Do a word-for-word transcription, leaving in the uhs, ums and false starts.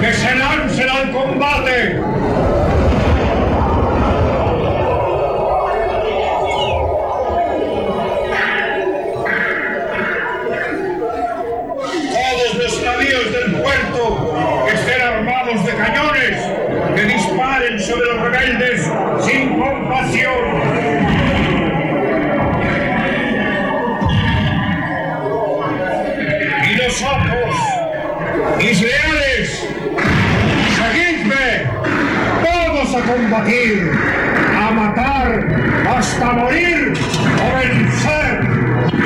¡Que se lancen al combate! Todos los navíos del puerto que estén armados de cañones, que disparen sobre los rebeldes sin compasión. Nosotros, mis leales, seguidme, todos a combatir, a matar, hasta morir o vencer.